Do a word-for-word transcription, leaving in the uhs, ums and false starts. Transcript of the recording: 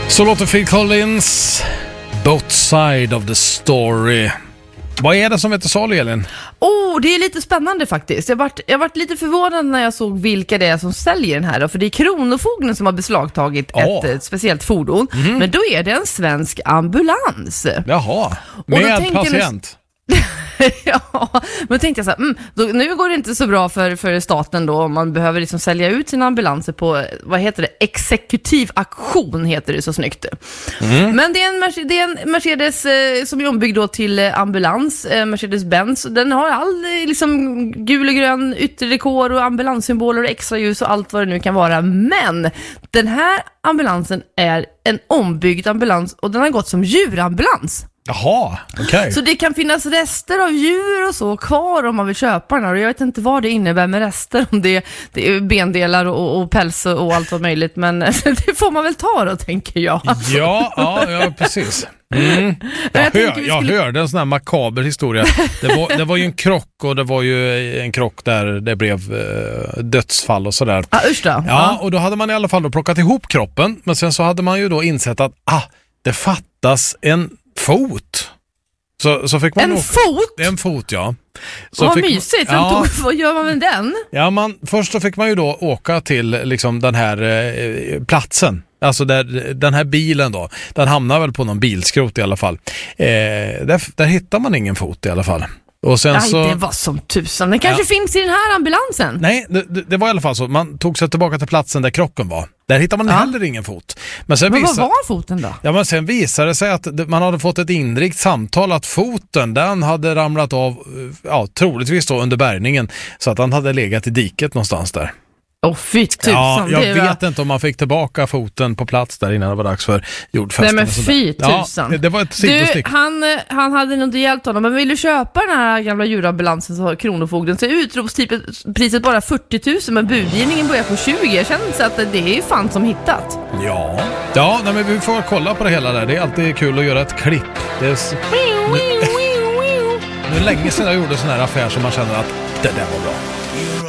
Så låter Phil Collins, Both Side of the Story. Vad är det som heter salu, Elin? Oh, det är lite spännande faktiskt. Jag varit, jag varit lite förvånad när jag såg vilka det är som säljer den här då, för det är Kronofogden som har beslagtagit oh. ett, ett speciellt fordon. Mm. Men då är det en svensk ambulans. Jaha, med patient. Ja, men tänkte jag så här, mm, då, nu går det inte så bra för, för staten då om man behöver liksom sälja ut sina ambulanser på, vad heter det, exekutiv auktion heter det så snyggt. Mm. Men det är, en, det är en Mercedes eh, som är ombyggd då till eh, ambulans, eh, Mercedes-Benz. Den har all eh, liksom gul och grön ytterdekor och ambulanssymboler och extra ljus och allt vad det nu kan vara. Men den här ambulansen är en ombyggd ambulans och den har gått som djurambulans. Jaha, okej. Okay. Så det kan finnas rester av djur och så kvar om man vill köpa den. Och jag vet inte vad det innebär med rester. Om det, det är bendelar och, och päls och allt vad möjligt. Men det får man väl ta då, tänker jag. Ja, ja, ja precis. Mm. Jag, jag, hör, jag skulle... hörde en sån här makaber historia. Det var, det var ju en krock och det var ju en krock där det blev eh, dödsfall och sådär. Ja, usch då. Ja, ja, och då hade man i alla fall då plockat ihop kroppen. Men sen så hade man ju då insett att ah, det fattas en fot. Så, så fick man en åka. fot? En fot, ja. Så vad fick mysigt. man, ja, tog, vad gör man med den? Ja, man, först så fick man ju då åka till liksom den här eh, platsen. Alltså där, den här bilen då. Den hamnar väl på någon bilskrot i alla fall. Eh, där, där hittar man ingen fot i alla fall. Och sen Nej, så... det var som tusan. Den kanske ja. finns i den här ambulansen. Nej, det, det var i alla fall så. Man tog sig tillbaka till platsen där krocken var. Där hittar man ja. heller ingen fot. Men, sen men visa... vad var foten då? Ja, men sen visade det sig att man hade fått ett inrikt samtal att foten, den hade ramlat av, ja, troligtvis då under bärgningen. Så att han hade legat i diket någonstans där. Åh, oh, fy tusan. Ja, jag det vet var... inte om man fick tillbaka foten på plats där innan det var dags för jordfästen. Nej, men fy tusan. Ja, det var ett sidostick. Du, han, han hade nog inte hjälpt honom. Men vill du köpa den här gamla djurambulansen så har Kronofogden, så är utropspriset bara fyrtio tusen, men budgivningen börjar på tjugo. Jag känner så att det är fan som hittat. Ja, ja, nej, men vi får kolla på det hela där. Det är alltid kul att göra ett klipp. Det är... Nu... Nu är länge sedan jag gjorde sån här affär som man känner att det där var bra.